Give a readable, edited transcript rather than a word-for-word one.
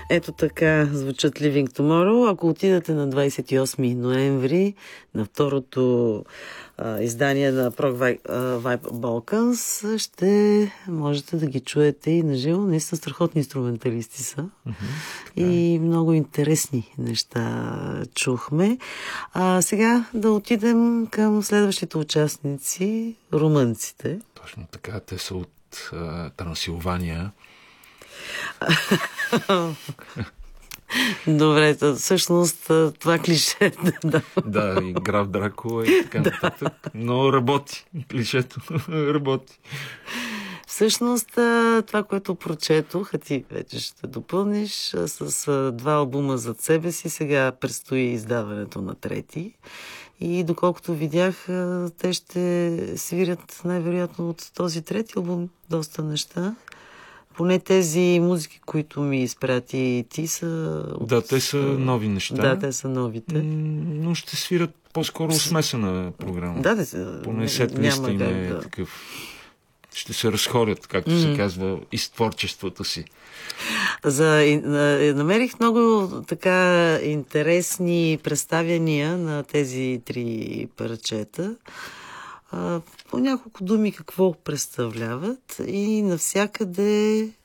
Ето така звучат Living Tomorrow. Ако отидете на 28 ноември на второто издание на Prog Vibe Balkans, ще можете да ги чуете и на живо. Наистина страхотни инструменталисти са. И много интересни неща чухме. Сега да отидем към следващите участници, румънците. Точно така, те са от Трансилвания. Добре, всъщност това клише. Да, и граф Дракула и така нататък. Но работи. Клишето работи. Всъщност това, което прочетох, а ти вече ще допълниш, с два албума зад себе си, сега предстои издаването на трети. И доколкото видях, те ще свирят най-вероятно от този трети албум доста неща. Поне тези музики, които ми изпрати ти са... Да, те са нови неща. Да, те са новите. Но ще свират по-скоро смесена програма. Да, поне сет-листа им е такъв. Ще се разходят, както се казва, из творчеството си. Намерих много така интересни представяния на тези три парчета. По няколко думи какво представляват и навсякъде